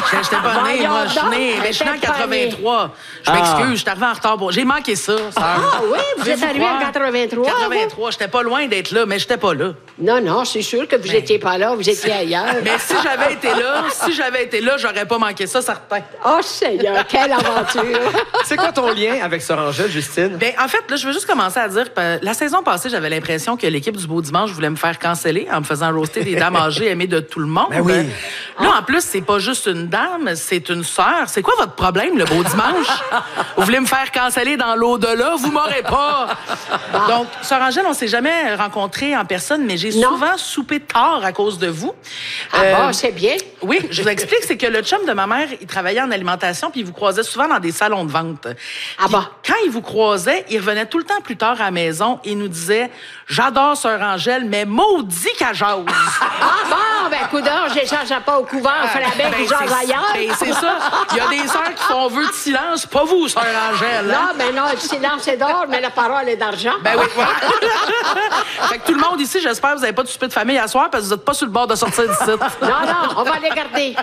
J'étais pas née, moi. Je suis née. Mais je suis née en 83. Je m'excuse, je suis arrivée en retard. Bon, j'ai manqué ça, sœur. Ah oui, vous êtes arrivé en 83. 83, j'étais pas loin d'être là, mais j'étais pas là. Non, c'est sûr que vous n'étiez pas là, vous étiez ailleurs. Mais si j'avais été là, j'aurais pas manqué ça, certain. Oh Seigneur, quelle aventure! C'est quoi ton lien avec Sœur Angèle, Justine? Ben, en fait, là, je veux juste commencer à dire que la saison passée, j'avais l'impression que l'équipe du Beau Dimanche voulait me faire canceller en me faisant roaster des dames âgées aimées de tout le monde. Ben oui. Là, en plus, c'est pas juste une dame, c'est une sœur. C'est quoi votre problème, le Beau Dimanche? Vous voulez me faire canceller dans l'au-delà? Vous m'aurez pas! Donc, Sœur Angèle, on s'est jamais rencontrés en personne, mais j'ai souvent soupé tard à cause de vous. Bon, c'est bien. Oui, je vous explique, c'est que le chum de ma mère, il travaillait en alimentation, puis il vous croisait souvent dans des salons de vente. Ah bon? Quand il vous croisait, il revenait tout le temps plus tard à la maison et nous disait « J'adore Sœur Angèle, mais maudit qu'elle jase! » Ah bon, ben coudonc, j'échange pas au couvent, on fait la bête qui jase ailleurs. Ben, c'est ça. Il y a des sœurs qui font vœu de silence, pas vous, Sœur Angèle. Hein? Non, ben non, le silence est d'or, mais la parole est d'argent. Ben oui, voilà. Fait que tout le monde ici, j'espère que vous n'avez pas de souper de famille à soir parce que vous n'êtes pas sur le bord de sortir d'ici. Non, on va les garder.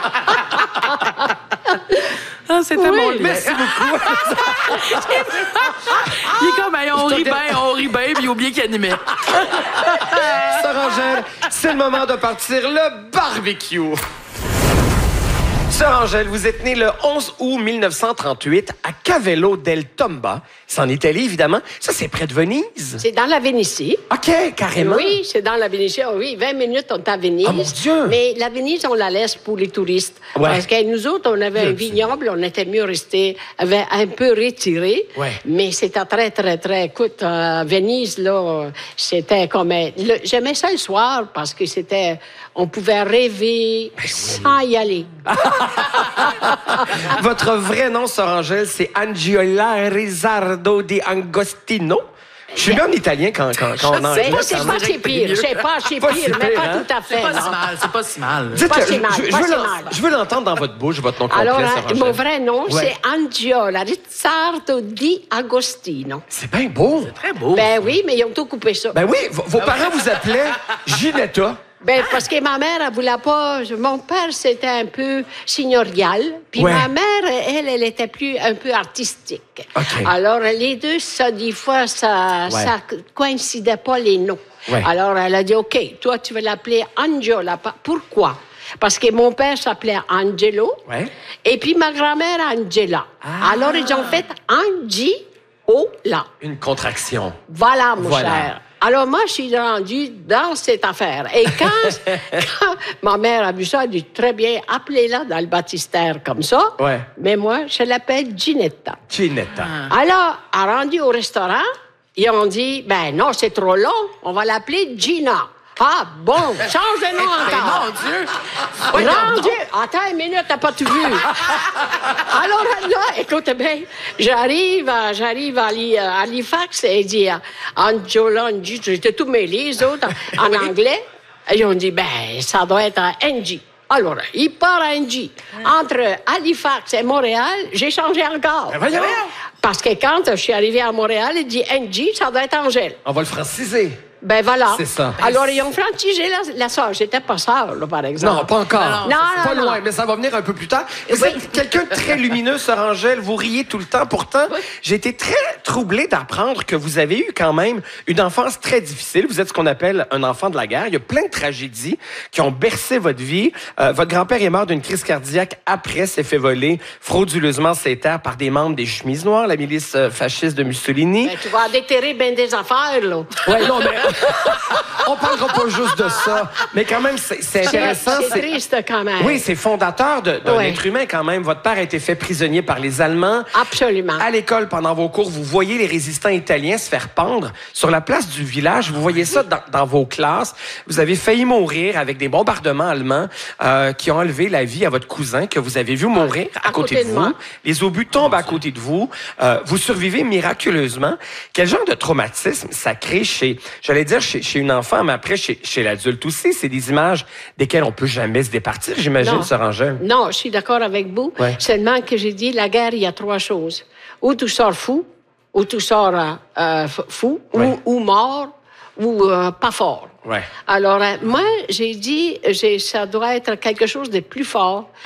Ah, c'était mon lien. Merci beaucoup. Il est comme, hey, on rit bien, puis il oublie qu'il animait. Sœur Angèle, c'est le moment de partir le barbecue. Sœur Angèle, vous êtes née le 11 août 1938 à Cavello del Tomba. C'est en Italie, évidemment. Ça, c'est près de Venise. C'est dans la Vénétie. OK, carrément. Oui, c'est dans la Vénétie. Oh, oui, 20 minutes, on est à Venise. Oh, mon Dieu! Mais la Venise, on la laisse pour les touristes. Ouais. Parce que nous autres, on avait un vignoble, on était mieux restés un peu retirés. Ouais. Mais c'était très, très, très... Écoute, Venise, là, c'était comme... J'aimais ça le soir parce que c'était... On pouvait rêver sans y aller. Votre vrai nom, Sœur Angèle, c'est Angiola Rizzardo di Angostino. Je suis bien en italien quand on en C'est pas si pire. C'est pas si Pas pire, si mais pire, pas hein? tout à fait. C'est pas si non. mal, c'est pas si mal. Dites-le, Pas si mal, je pas veux si l'en- mal. je veux l'entendre dans votre bouche, votre nom complet, Alors, Sœur Angèle. mon vrai nom, Ouais. c'est Angiola Rizzardo di Agostino. C'est bien beau. Très beau. Ben oui, mais ils ont tout coupé ça. Ben oui, vos parents vous appelaient Ginetta. Ben, parce que ma mère, elle voulait pas... Mon père, c'était un peu signorial. Puis Ouais. ma mère, elle était un peu artistique. OK. Alors, les deux, ça, des fois, ça coïncidait pas les noms. Ouais. Alors, elle a dit, OK, toi, tu veux l'appeler Angiola. Pourquoi? Parce que mon père s'appelait Angelo. Ouais. Et puis ma grand-mère, Angela. Alors, ils ont fait Angiola. Une contraction. Voilà, mon Voilà. cher. Alors, moi, je suis rendue dans cette affaire. Et quand ma mère a vu ça, elle dit, très bien, appelez-la dans le baptistère comme ça. Ouais. Mais moi, je l'appelle Ginetta. Ginetta. Alors, rendu au restaurant, ils ont dit, ben non, c'est trop long, on va l'appeler Gina. Ah, bon, change de nom encore. Mon Dieu! Rendu... Attends une minute, t'as pas tout vu. Alors là, écoute bien, j'arrive à Halifax et il dit Angela, j'étais tout mêlé, les autres, en anglais. Et ils ont dit, ben, ça doit être Angie. Alors, il part à Angie. Entre Halifax et Montréal, j'ai changé encore. Ben voyons. Parce que quand je suis arrivée à Montréal, il dit Angie, ça doit être Angèle. On va le franciser. Ben voilà. C'est ça. Alors, ils ont franchigé la sœur. J'étais pas sœur, là, par exemple. Non, pas encore. Non, Pas non. loin, mais ça va venir un peu plus tard. Vous Oui. êtes quelqu'un de très lumineux, Sœur Angèle. Vous riez tout le temps. Pourtant, j'ai été très troublé d'apprendre que vous avez eu quand même une enfance très difficile. Vous êtes ce qu'on appelle un enfant de la guerre. Il y a plein de tragédies qui ont bercé votre vie. Votre grand-père est mort d'une crise cardiaque après s'est fait voler frauduleusement ses terres par des membres des Chemises Noires, la milice fasciste de Mussolini. Ben, tu vas déterrer bien des affaires, là. Ouais, non, mais on parlera pas juste de ça. Mais quand même, c'est intéressant. C'est triste, quand même. Oui, c'est fondateur d'un Ouais. être humain, quand même. Votre père a été fait prisonnier par les Allemands. Absolument. À l'école, pendant vos cours, vous voyez les résistants italiens se faire pendre sur la place du village. Vous voyez ça dans vos classes. Vous avez failli mourir avec des bombardements allemands qui ont enlevé la vie à votre cousin que vous avez vu mourir à côté de vous. moi. Les obus tombent à côté de vous. Vous survivez miraculeusement. Quel genre de traumatisme ça crée j'allais dire chez une enfant, mais après chez l'adulte aussi? C'est des images desquelles on peut jamais se départir, j'imagine, Non. Sœur Angèle. Non, je suis d'accord avec vous. Ouais. Seulement que j'ai dit, la guerre, il y a trois choses. Ou tu sors fou, ou tu sors fou, Ouais. ou mort, ou pas fort. Ouais. Alors, moi, j'ai dit, ça doit être quelque chose de plus fort.